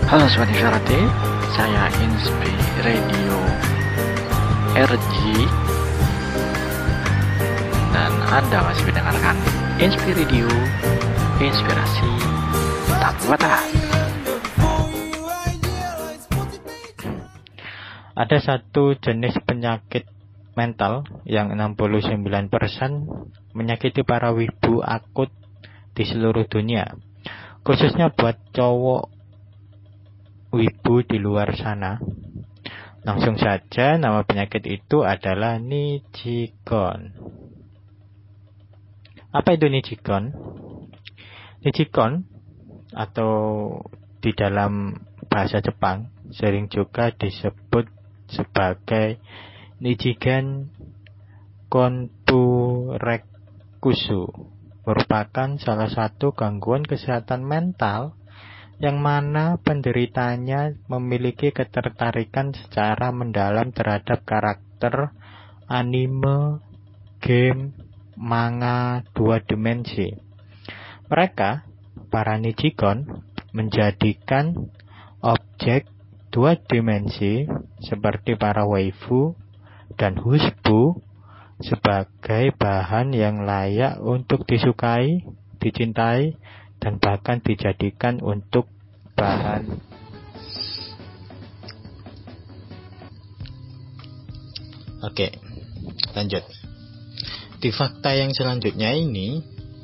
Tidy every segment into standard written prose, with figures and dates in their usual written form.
Halo Sobat Inspirati, saya Inspi Radio RG dan Anda masih mendengarkan Inspi Radio, inspirasi tak batas. Ada satu jenis penyakit mental yang 69% menyakiti para wibu akut di seluruh dunia, khususnya buat cowok wibu di luar sana. Langsung saja, nama penyakit itu adalah Nijigon. Apa itu Nijigon? Nijigon atau di dalam bahasa Jepang sering juga disebut sebagai Nijigen Konpurekusu, merupakan salah satu gangguan kesehatan mental yang mana penderitanya memiliki ketertarikan secara mendalam terhadap karakter anime, game, manga 2 dimensi. Mereka, para Nijigon, menjadikan objek 2 dimensi seperti para waifu dan husbu sebagai bahan yang layak untuk disukai, dicintai, dan bahkan dijadikan untuk bahan. Oke, lanjut. Di fakta yang selanjutnya ini,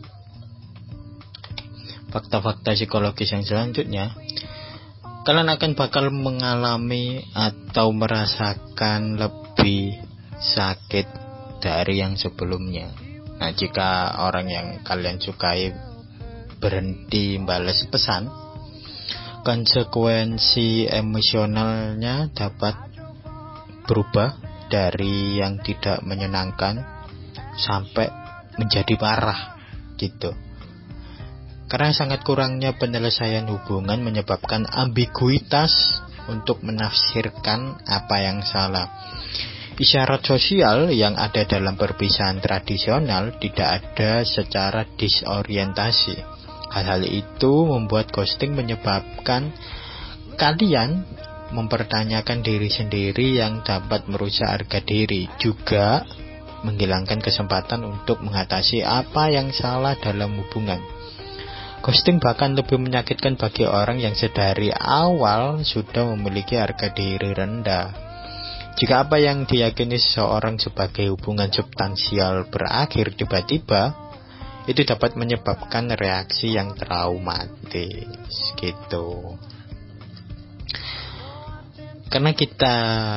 fakta-fakta psikologis yang selanjutnya, kalian akan bakal mengalami atau merasakan lebih sakit dari yang sebelumnya. Nah, jika orang yang kalian sukai berhenti balas pesan, konsekuensi emosionalnya dapat berubah dari yang tidak menyenangkan sampai menjadi parah gitu. Karena sangat kurangnya penyelesaian hubungan menyebabkan ambiguitas untuk menafsirkan apa yang salah. Isyarat sosial yang ada dalam perpisahan tradisional tidak ada secara disorientasi. Hal-hal itu membuat ghosting menyebabkan kalian mempertanyakan diri sendiri yang dapat merusak harga diri, juga menghilangkan kesempatan untuk mengatasi apa yang salah dalam hubungan. Ghosting bahkan lebih menyakitkan bagi orang yang sedari awal sudah memiliki harga diri rendah. Jika apa yang diyakini seseorang sebagai hubungan substansial berakhir tiba-tiba, itu dapat menyebabkan reaksi yang traumatis gitu. Karena kita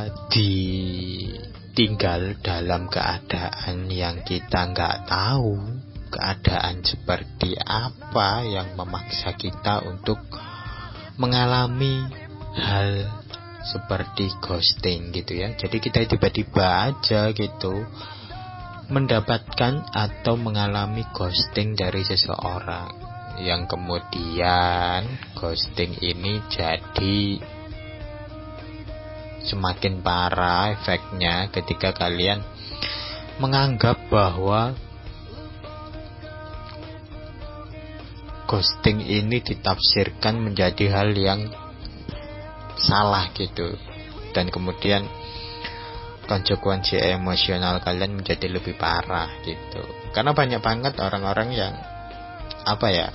ditinggal dalam keadaan yang kita nggak tahu, keadaan seperti apa yang memaksa kita untuk mengalami hal seperti ghosting gitu ya. Jadi kita tiba-tiba aja gitu mendapatkan atau mengalami ghosting dari seseorang, yang kemudian ghosting ini jadi semakin parah efeknya ketika kalian menganggap bahwa ghosting ini ditafsirkan menjadi hal yang salah gitu, dan kemudian konsekuensi emosional kalian menjadi lebih parah gitu. Karena banyak banget orang-orang yang